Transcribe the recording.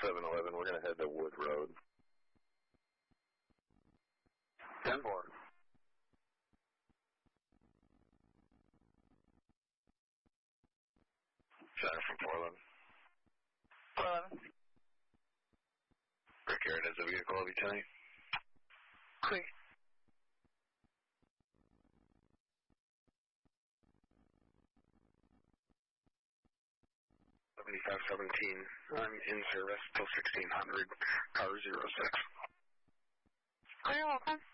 7-Eleven. We're going to head to Wood Road. 10-4. Center from 411. 411. Rick Garrett has a vehicle of you tonight. Quick. I'm in service till 1600, car 06. Oh, you're welcome.